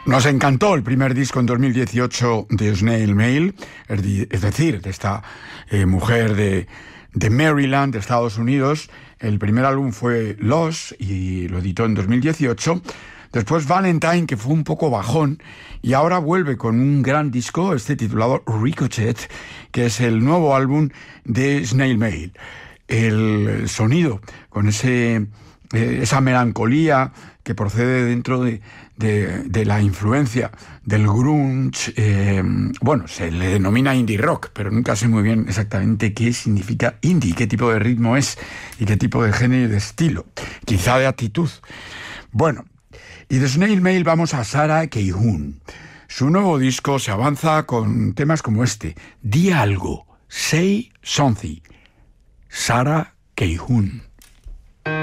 Nos encantó el primer disco en 2018 de Snail Mail, es decir, de esta mujer de Maryland, de Estados Unidos. El primer álbum fue Lost y lo editó en 2018. Después Valentine, que fue un poco bajón, y ahora vuelve con un gran disco, titulado Ricochet, que es el nuevo álbum de Snail Mail. El sonido, con esa melancolía que procede dentro de la influencia del grunge, se le denomina indie rock, pero nunca sé muy bien exactamente qué significa indie, qué tipo de ritmo es y qué tipo de género y de estilo, quizá de actitud. Bueno, y de Snail Mail vamos a Sarah Calhoun. Su nuevo disco se avanza con temas como Di algo, Say Something. Sarah Calhoun.